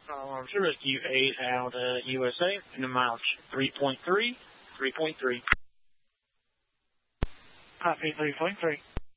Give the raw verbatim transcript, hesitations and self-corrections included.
Uh, Rescue eight out uh, U S A, in the mileage three point three, three point three. Copy three point three.